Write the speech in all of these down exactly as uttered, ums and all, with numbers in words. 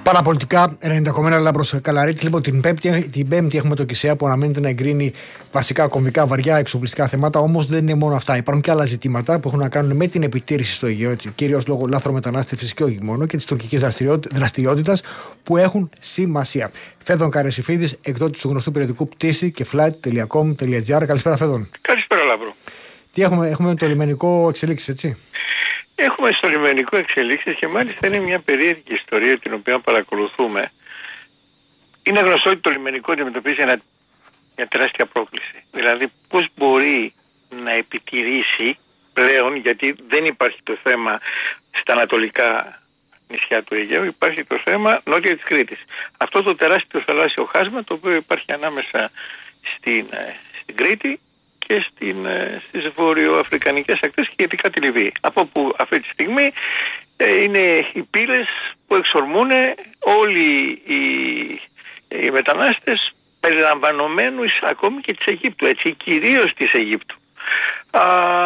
Παραπολιτικά ενενήντα κόμμα ένα Λάμπρος Καλαρίτης. Λοιπόν, την πέμπτη, την πέμπτη έχουμε το ΚΙΣΕΑ που αναμένεται να εγκρίνει βασικά κομβικά, βαριά, εξοπλιστικά θέματα. Όμως δεν είναι μόνο αυτά. Υπάρχουν και άλλα ζητήματα που έχουν να κάνουν με την επιτήρηση στο Αιγαίο, κυρίως λόγω λάθρομετανάστευσης και όχι μόνο, και της τουρκικής δραστηριότητας που έχουν σημασία. Φέδων Καρεσιφίδης, εκδότης του γνωστού περιοδικού Πτήση και flight τελεία com τελεία gr. Καλησπέρα, Φέδων. Καλησπέρα, Λάμπρο. Τι έχουμε, έχουμε το λιμενικό εξελίξεις, έτσι. Έχουμε στο λιμενικό εξελίξεις και μάλιστα είναι μια περίεργη ιστορία την οποία παρακολουθούμε. Είναι γνωστό ότι το λιμενικό αντιμετωπίζει ένα, μια τεράστια πρόκληση. Δηλαδή πώς μπορεί να επιτηρήσει πλέον, γιατί δεν υπάρχει το θέμα στα ανατολικά νησιά του Αιγαίου, υπάρχει το θέμα νότια της Κρήτης. Αυτό το τεράστιο θαλάσσιο χάσμα το οποίο υπάρχει ανάμεσα στην, στην Κρήτη και στην, στις βορειοαφρικανικές ακτές και ειδικά τη Λιβύη. Από που αυτή τη στιγμή ε, είναι οι πύλες που εξορμούν όλοι οι, οι μετανάστες περιλαμβανομένους ακόμη και της Αιγύπτου, έτσι, κυρίως της Αιγύπτου. Α,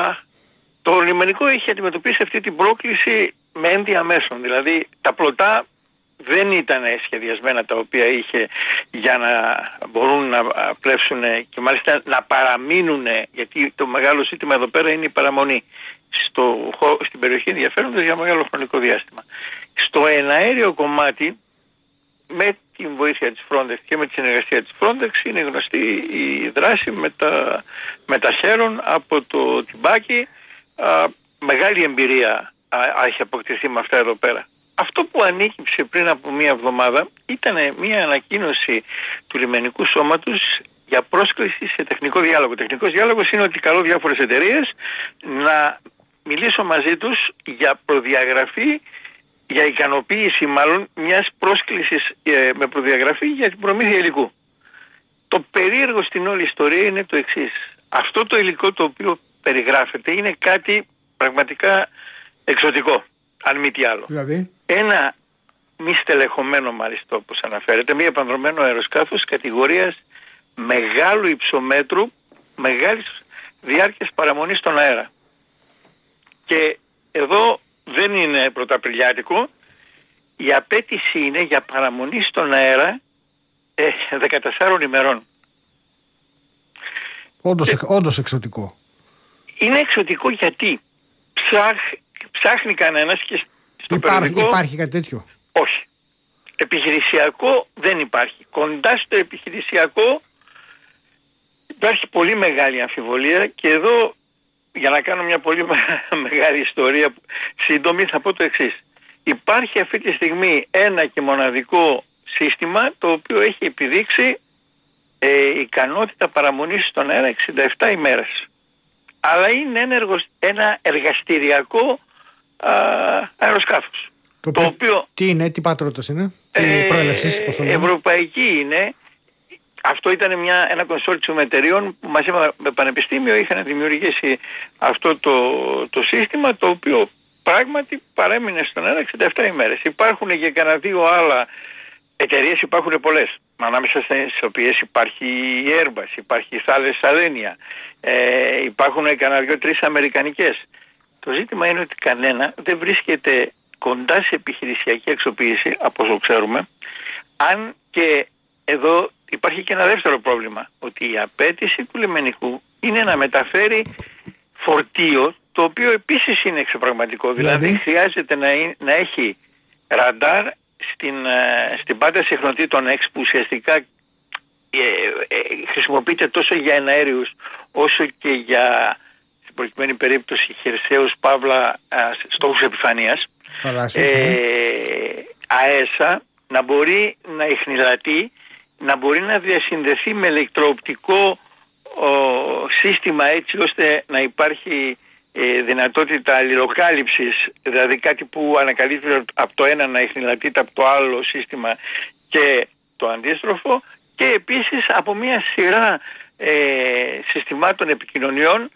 το λιμενικό έχει αντιμετωπίσει αυτή την πρόκληση με ένδια μέσων, δηλαδή τα πλωτά δεν ήταν σχεδιασμένα τα οποία είχε για να μπορούν να πλεύσουν και μάλιστα να παραμείνουν, γιατί το μεγάλο ζήτημα εδώ πέρα είναι η παραμονή στο, στην περιοχή ενδιαφέροντος για μεγάλο χρονικό διάστημα. Στο εναέριο κομμάτι, με την βοήθεια της Frontex και με τη συνεργασία της Frontex, είναι γνωστή η δράση με τα, με τα χέρον από το Τιμπάκι. Α, μεγάλη εμπειρία α, έχει αποκτηθεί με αυτά εδώ πέρα. Αυτό που ανήκυψε πριν από μία εβδομάδα ήταν μία ανακοίνωση του λιμενικού σώματος για πρόσκληση σε τεχνικό διάλογο. Τεχνικός διάλογος είναι ότι καλώ διάφορες εταιρείες να μιλήσω μαζί τους για προδιαγραφή, για ικανοποίηση μάλλον μιας πρόσκλησης ε, με προδιαγραφή για την προμήθεια υλικού. Το περίεργο στην όλη ιστορία είναι το εξής. Αυτό το υλικό το οποίο περιγράφεται είναι κάτι πραγματικά εξωτικό, αν μη τι άλλο. Δηλαδή? Ένα μη στελεχωμένο, μάλιστα όπως αναφέρεται, μη επανδρομένο αεροσκάφος κατηγορίας μεγάλου υψομέτρου, μεγάλης διάρκειας παραμονής στον αέρα. Και εδώ δεν είναι πρωταπριλιάτικο, η απέτηση είναι για παραμονή στον αέρα ε, δεκατεσσάρων ημερών. Όντως, ε, όντως εξωτικό. Είναι εξωτικό γιατί ψάχ, ψάχνει κανένας και στο υπάρχει, περιοδικό... Υπάρχει κάτι τέτοιο? Όχι. Επιχειρησιακό δεν υπάρχει. Κοντά στο επιχειρησιακό υπάρχει πολύ μεγάλη αμφιβολία και εδώ, για να κάνω μια πολύ μεγάλη ιστορία σύντομη, θα πω το εξής. Υπάρχει αυτή τη στιγμή ένα και μοναδικό σύστημα το οποίο έχει επιδείξει ε, ικανότητα παραμονής στον αέρα εξήντα επτά ημέρες. Αλλά είναι ένα, εργο, ένα εργαστηριακό α, αεροσκάφος. Το, το οποίο, τι είναι, τι πατρότητας είναι, τι ε, προέλευσης, πώς το λέμε? Ευρωπαϊκή είναι. Αυτό ήταν μια, ένα κονσόρτσιο εταιρείων που μαζί με πανεπιστήμιο είχαν δημιουργήσει αυτό το, το σύστημα, το οποίο πράγματι παρέμεινε στον αέρα εξήντα επτά ημέρες. Υπάρχουν και κανένα δύο άλλα εταιρείες, υπάρχουν πολλές, ανάμεσα στις οποίες υπάρχει η Airbus, υπάρχει η Thales Alenia, ε, υπάρχουν κανένα δύο τρεις αμερικανικές. Το ζήτημα είναι ότι κανένα δεν βρίσκεται κοντά σε επιχειρησιακή αξιοποίηση, από όσο ξέρουμε, αν και εδώ υπάρχει και ένα δεύτερο πρόβλημα, ότι η απέτηση του λιμενικού είναι να μεταφέρει φορτίο, το οποίο επίσης είναι εξωπραγματικό. Δηλαδή, δηλαδή χρειάζεται να, να έχει ραντάρ στην, στην πάντα συχνοτήτων X, που ουσιαστικά ε, ε, χρησιμοποιείται τόσο για εναέριους όσο και για, στην προκειμένη περίπτωση, χερσαίους παύλα στόχους επιφανείας, ε, αέσα, να μπορεί να ιχνηλατεί, να μπορεί να διασυνδεθεί με ηλεκτροοπτικό ο, σύστημα, έτσι ώστε να υπάρχει ε, δυνατότητα αλληλοκάλυψης, δηλαδή κάτι που ανακαλύπτει από το ένα να ιχνηλατείται από το άλλο σύστημα και το αντίστροφο, και επίσης από μια σειρά ε, συστημάτων επικοινωνιών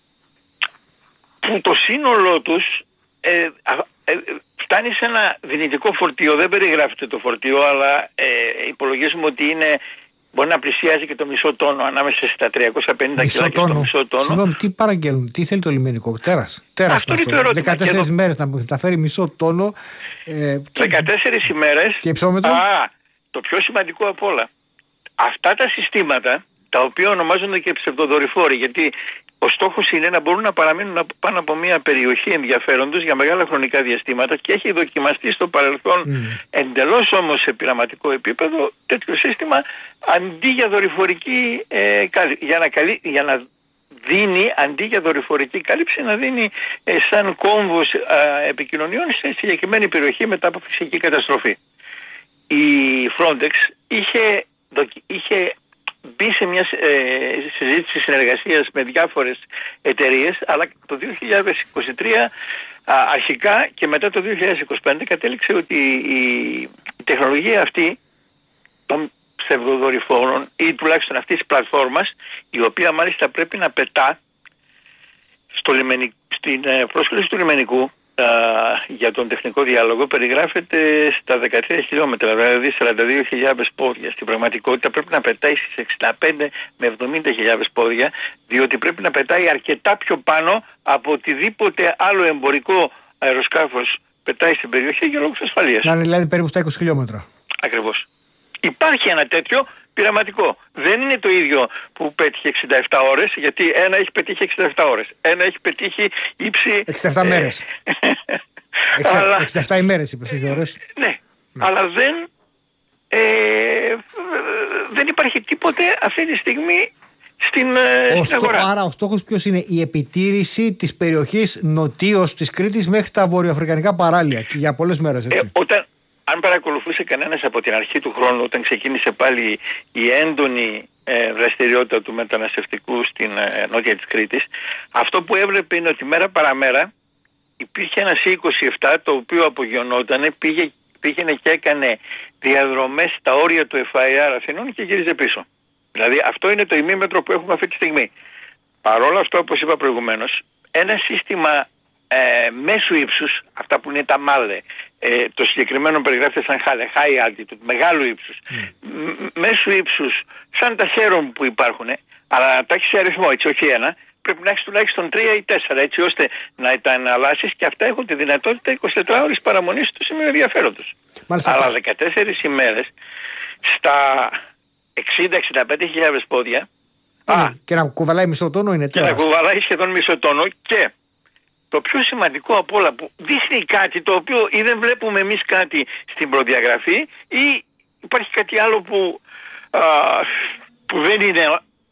που το σύνολό τους ε, ε, φτάνει σε ένα δυνητικό φορτίο. Δεν περιγράφεται το φορτίο, αλλά ε, υπολογίζουμε ότι είναι μπορεί να πλησιάζει και το μισό τόνο ανάμεσα στα τριακόσια πενήντα κιλά και στο μισό τόνο. Συγγνώμη, τι παραγγέλνουν, τι θέλει το λιμενικό, τέρας. Τέρας αυτό είναι το ερώτημα. δεκατέσσερις εδώ... μέρες να τα φέρει μισό τόνο. Ε, δεκατέσσερις ημέρες. Και υψόμετρο. Α, το πιο σημαντικό απ' όλα. Αυτά τα συστήματα, τα οποία ονομάζονται και ψευδοδορυφόροι, γιατί ο στόχος είναι να μπορούν να παραμείνουν πάνω από μια περιοχή ενδιαφέροντος για μεγάλα χρονικά διαστήματα και έχει δοκιμαστεί στο παρελθόν mm. εντελώς όμως σε πειραματικό επίπεδο τέτοιο σύστημα αντί για δορυφορική ε, για, να καλύ, για να δίνει αντί για δορυφορική κάλυψη να δίνει ε, σαν κόμβος ε, επικοινωνιών σε συγκεκριμένη περιοχή μετά από φυσική καταστροφή. Η Frontex είχε, είχε μπει σε μια ε, συζήτηση συνεργασίας με διάφορες εταιρείες, αλλά το δύο χιλιάδες είκοσι τρία α, αρχικά και μετά το δύο χιλιάδες είκοσι πέντε κατέληξε ότι η, η τεχνολογία αυτή των ψευδοδορυφόρων ή τουλάχιστον αυτής της πλατφόρμας, η οποία μάλιστα πρέπει να πετά στο λιμενι, στην ε, πρόσκληση του λιμενικού για τον τεχνικό διάλογο περιγράφεται στα δεκατρία χιλιόμετρα, δηλαδή σαράντα δύο χιλιάδες πόδια. Στην πραγματικότητα πρέπει να πετάει στις εξήντα πέντε με εβδομήντα χιλιάδες πόδια, διότι πρέπει να πετάει αρκετά πιο πάνω από οτιδήποτε άλλο εμπορικό αεροσκάφος πετάει στην περιοχή για λόγους ασφαλείας. Να είναι δηλαδή περίπου στα είκοσι χιλιόμετρα. Ακριβώς. Υπάρχει ένα τέτοιο πειραματικό. Δεν είναι το ίδιο που πέτυχε εξήντα επτά ώρες, γιατί ένα έχει πετύχει εξήντα επτά ώρες. Ένα έχει πετύχει ύψη... εξήντα επτά μέρες. αλλά... εξήντα επτά ημέρες είπες, όχι ώρες. Ναι, ναι, αλλά δεν, ε, δεν υπάρχει τίποτε αυτή τη στιγμή στην, ο στην αγορά. Άρα ο στόχος ποιος είναι? Η επιτήρηση της περιοχής νοτίως της Κρήτης μέχρι τα βορειοαφρικανικά παράλια και για πολλές μέρες, έτσι. Ε, όταν... Αν παρακολουθούσε κανένας από την αρχή του χρόνου, όταν ξεκίνησε πάλι η έντονη ε, δραστηριότητα του μεταναστευτικού στην ε, νότια της Κρήτης, αυτό που έβλεπε είναι ότι μέρα παραμέρα υπήρχε ένα σι είκοσι επτά το οποίο απογειωνόταν, πήγε, πήγαινε και έκανε διαδρομές στα όρια του εφ άι αρ Αθηνών και γύριζε πίσω. Δηλαδή αυτό είναι το ημίμετρο που έχουμε αυτή τη στιγμή. Παρόλα αυτά, όπως είπα προηγουμένως, ένα σύστημα Ε, μέσου ύψους, αυτά που είναι τα μάλε, ε, το συγκεκριμένο περιγράφεται σαν high altitude, μεγάλου ύψους, mm. μέσου ύψους, σαν τα χέρον που υπάρχουν, αλλά να τα έχεις σε αριθμό, έτσι, όχι ένα, πρέπει να έχεις τουλάχιστον τρία ή τέσσερα, έτσι ώστε να τα εναλλάσσεις, και αυτά έχουν τη δυνατότητα είκοσι τέσσερις ώρες παραμονής στο σημείο ενδιαφέροντος. Αλλά δεκατέσσερις ημέρες στα εξήντα με εξήντα πέντε χιλιάδες πόδια. Mm. Α, και να κουβαλάει μισό τόνο είναι τέρας. Και να κουβαλάει σχεδόν μισό τόνο, και το πιο σημαντικό από όλα, που δείχνει κάτι το οποίο ή δεν βλέπουμε εμείς κάτι στην προδιαγραφή, ή υπάρχει κάτι άλλο που, α, που δεν είναι,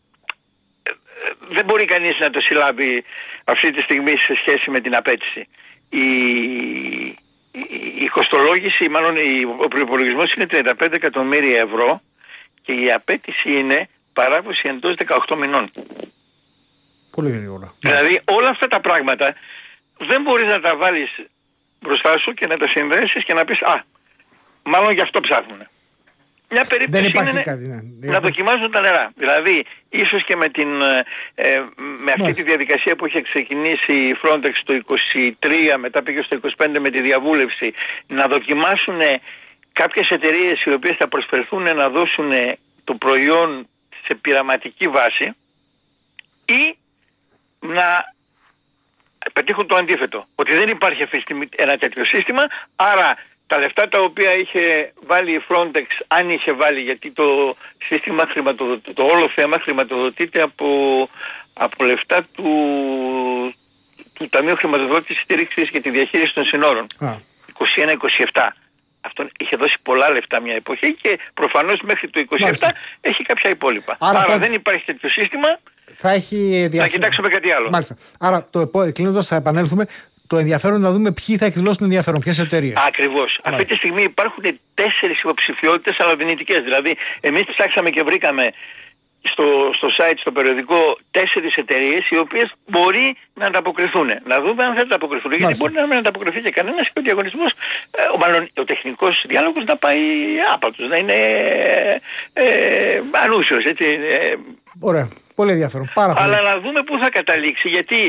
δεν μπορεί κανείς να το συλλάβει αυτή τη στιγμή σε σχέση με την απέτηση. Η, η, η κοστολόγηση, μάλλον ο προϋπολογισμός είναι τριάντα πέντε εκατομμύρια ευρώ και η απέτηση είναι παράδοση εντός δεκαοκτώ μηνών. Πολύ γρήγορα. Δηλαδή όλα αυτά τα πράγματα δεν μπορείς να τα βάλεις μπροστά σου και να τα συνδέσεις και να πεις «Α, μάλλον γι' αυτό ψάχνουν». Μια περίπτωση είναι κάτι, ναι. να δοκιμάζουν τα νερά. Δηλαδή, ίσως και με, την, ε, με αυτή τη διαδικασία που είχε ξεκινήσει η Frontex το είκοσι τρία, μετά πήγε στο είκοσι πέντε με τη διαβούλευση, να δοκιμάσουν κάποιες εταιρείες οι οποίες θα προσφερθούν να δώσουν το προϊόν σε πειραματική βάση, ή να πετύχουν το αντίθετο, ότι δεν υπάρχει αυτή τη στιγμή ένα τέτοιο σύστημα, άρα τα λεφτά τα οποία είχε βάλει η Frontex, αν είχε βάλει, γιατί το σύστημα χρηματοδοτεί, το όλο θέμα χρηματοδοτείται από, από λεφτά του, του Ταμείου Χρηματοδότησης Στήριξης και τη Διαχείριση των Συνόρων, είκοσι ένα είκοσι επτά. Αυτό είχε δώσει πολλά λεφτά μια εποχή και προφανώς μέχρι το είκοσι επτά Μάλιστα. έχει κάποια υπόλοιπα. Άρα, άρα δεν υπάρχει τέτοιο σύστημα. Θα έχει να κοιτάξουμε κάτι άλλο. Μάλιστα. Άρα, το κλείνοντας, θα επανέλθουμε. Το ενδιαφέρον να δούμε ποιοι θα εκδηλώσουν ενδιαφέρον, ποιες εταιρείες. Ακριβώς. Αυτή τη στιγμή υπάρχουν τέσσερις υποψηφιότητες, αλλά δυνητικές. Δηλαδή, εμείς ψάξαμε και βρήκαμε στο, στο site, στο περιοδικό, τέσσερις εταιρείες οι οποίες μπορεί να ανταποκριθούν. Να δούμε αν θα ανταποκριθούν. Μάλιστα. Γιατί μπορεί να μην ανταποκριθεί και κανένας και ο διαγωνισμός, ο, μάλλον ο τεχνικός διάλογος να πάει άπατος, να είναι ε, ανούσιος. Έτσι. Ωραία. Πολύ ενδιαφέρον. Πάρα πολύ. Αλλά να δούμε πού θα καταλήξει, γιατί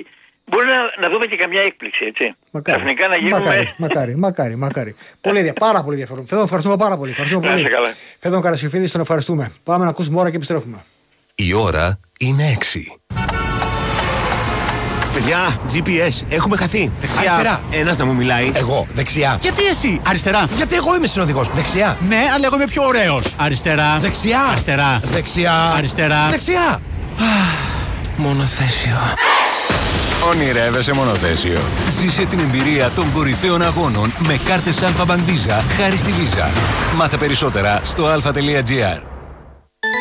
μπορεί να, να δούμε και καμιά έκπληξη, έτσι. Μακάρι. Ξαφνικά να γίνουμε. Μακάρι, μακάρι, μακάρι. μακάρι. Πολύ, δια, πάρα πολύ ενδιαφέρον. Φέδων, ευχαριστούμε πάρα πολύ. Ευχαριστούμε πολύ. Φέδων Καρασιοφίδη, τον ευχαριστούμε. Πάμε να ακούσουμε ώρα και επιστρέφουμε. Η ώρα είναι έξι. Παιδιά, τζι πι ες, έχουμε χαθεί. Δεξιά. Αριστερά. Ένας να μου μιλάει. Εγώ. Δεξιά. Γιατί εσύ, αριστερά. Γιατί εγώ είμαι συνοδηγός. Δεξιά. Ναι, αλλά εγώ είμαι πιο ωραίος. Αριστερά. Δεξιά. Αριστερά. Δεξιά. Αριστερά. Δεξιά. Μονοθέσιο. Ονειρεύεσαι μονοθέσιο. Ζήσε την εμπειρία των κορυφαίων αγώνων με κάρτες Alpha Bank Visa χάρη στη Visa. Μάθε περισσότερα στο alpha τελεία gr.